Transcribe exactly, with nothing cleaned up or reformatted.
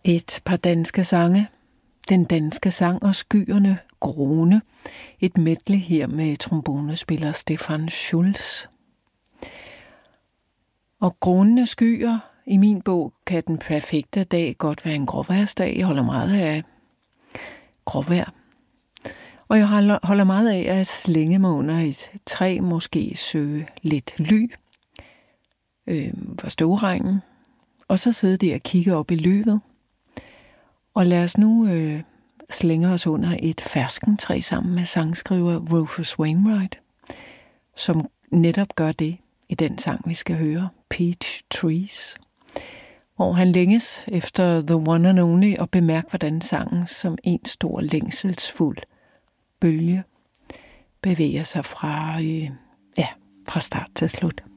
Et par danske sange. Den danske sang og skyerne, Grone. Et medley her med trombonespiller Stefan Schulz. Og grånende skyer. I min bog kan den perfekte dag godt være en gråværsdag. Jeg holder meget af gråvejr. Og jeg holder meget af at slænge mig under et træ, måske søge lidt ly øh, for støvregnen. Og så sidde der og kigge op i løbet. Og lad os nu øh, slænge os under et ferskentræ sammen med sangskriver Rufus Wainwright, som netop gør det i den sang, vi skal høre, Peach Trees, hvor han længes efter The One and Only og bemærker, hvordan sangen som en stor længselsfuld bølge bevæger sig fra, øh, ja, fra start til slut.